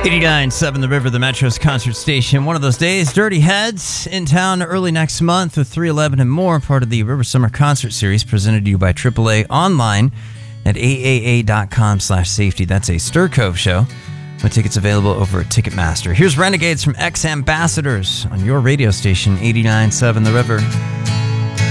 89.7 The River, the Metro's concert station. One of those days, Dirty Heads in town early next month with 311 and more, part of the River Summer Concert Series presented to you by AAA online at aaa.com/safety. That's a Stir Cove show with tickets available over at Ticketmaster. Here's Renegades from Ex Ambassadors on your radio station, 89.7 The River.